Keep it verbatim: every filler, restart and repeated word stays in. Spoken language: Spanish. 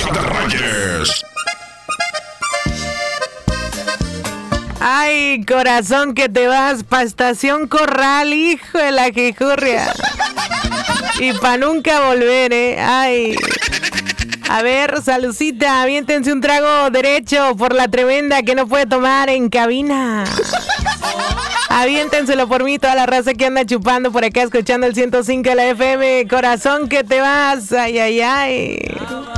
de Reyes. Ay, corazón, que te vas pa' Estación Corral, hijo de la jejurria. Y pa' nunca volver, ¿eh? Ay. A ver, saludcita, aviéntense un trago derecho por la tremenda que no puede tomar en cabina. Aviéntenselo por mí, toda la raza que anda chupando por acá, escuchando el ciento cinco de la F M. Corazón, que te vas. Ay, ay, ay.